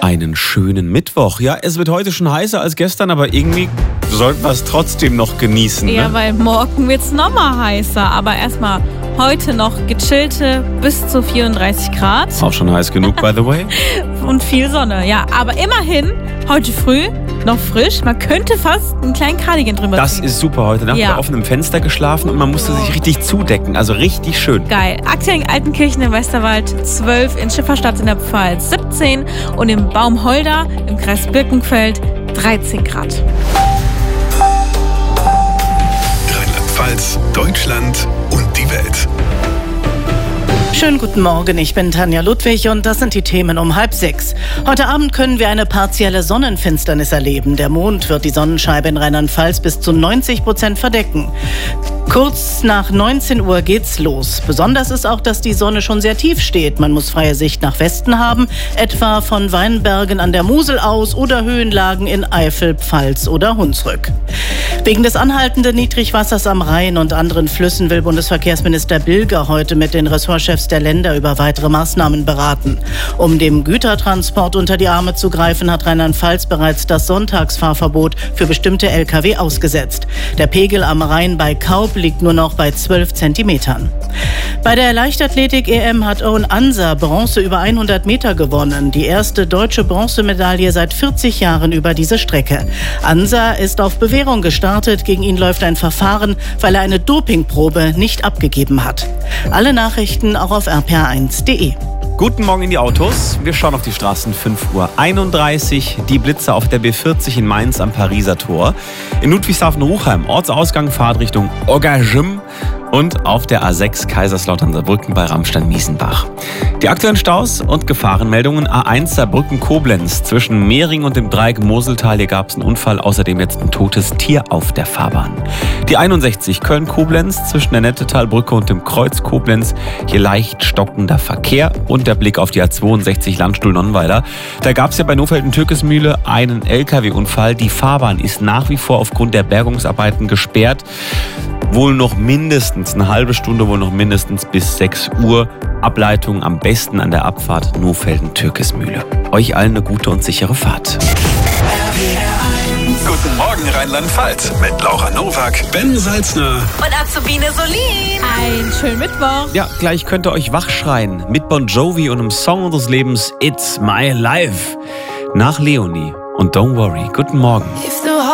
Einen schönen Mittwoch. Ja, es wird heute schon heißer als gestern, aber irgendwie sollten wir es trotzdem noch genießen. Ja, Ne? weil morgen wird es nochmal heißer. Aber erstmal heute noch gechillte bis zu 34 Grad. Auch schon heiß genug, by the way. Und viel Sonne. Ja, aber immerhin heute früh noch frisch. Man könnte fast einen kleinen Cardigan drüber Das ziehen. ist super. Heute Nacht bei offenem Fenster geschlafen und man musste sich richtig zudecken. Also richtig schön. Geil. Aktuell in Altenkirchen im Westerwald 12, in Schifferstadt in der Pfalz 17 und in Baumholder im Kreis Birkenfeld 13 Grad. Rheinland-Pfalz, Deutschland und die Welt. Schönen guten Morgen, ich bin Tanja Ludwig und das sind die Themen um 5:30. Heute Abend können wir eine partielle Sonnenfinsternis erleben. Der Mond wird die Sonnenscheibe in Rheinland-Pfalz bis zu 90% verdecken. Kurz nach 19 Uhr geht's los. Besonders ist auch, dass die Sonne schon sehr tief steht. Man muss freie Sicht nach Westen haben, etwa von Weinbergen an der Mosel aus oder Höhenlagen in Eifel, Pfalz oder Hunsrück. Wegen des anhaltenden Niedrigwassers am Rhein und anderen Flüssen will Bundesverkehrsminister Bilger heute mit den Ressortchefs der Länder über weitere Maßnahmen beraten. Um dem Gütertransport unter die Arme zu greifen, hat Rheinland-Pfalz bereits das Sonntagsfahrverbot für bestimmte Lkw ausgesetzt. Der Pegel am Rhein bei Kaub liegt nur noch bei 12 Zentimetern. Bei der Leichtathletik-EM hat Owen Ansa Bronze über 100 Meter gewonnen. Die erste deutsche Bronzemedaille seit 40 Jahren über diese Strecke. Ansa ist auf Bewährung gestartet. Gegen ihn läuft ein Verfahren, weil er eine Dopingprobe nicht abgegeben hat. Alle Nachrichten auch auf rpr1.de. Guten Morgen in die Autos. Wir schauen auf die Straßen. 5:31 Uhr. Die Blitzer auf der B40 in Mainz am Pariser Tor. In Ludwigshafen-Ruchheim Ortsausgang Fahrtrichtung Oggajim. Und auf der A6 Kaiserslautern-Saarbrücken bei Ramstein-Miesenbach. Die aktuellen Staus und Gefahrenmeldungen: A1 Saarbrücken-Koblenz zwischen Mehring und dem Dreieck Moseltal. Hier gab es einen Unfall, außerdem jetzt ein totes Tier auf der Fahrbahn. Die 61 Köln-Koblenz zwischen der Nettetalbrücke und dem Kreuz Koblenz. Hier leicht stockender Verkehr und der Blick auf die A62 Landstuhl-Nonnweiler. Da gab es ja bei Nofelden-Türkesmühle einen LKW-Unfall. Die Fahrbahn ist nach wie vor aufgrund der Bergungsarbeiten gesperrt. Wohl noch mindestens eine halbe Stunde, wohl noch mindestens bis 6 Uhr. Ableitung am besten an der Abfahrt Nofelden-Türkesmühle. Euch allen eine gute und sichere Fahrt. Guten Morgen Rheinland-Pfalz mit Laura Nowak, Ben Salzner Und Azubine Solin. Einen schönen Mittwoch. Ja, gleich könnt ihr euch wachschreien mit Bon Jovi und einem Song unseres Lebens It's My Life. Nach Leonie und Don't Worry. Guten Morgen.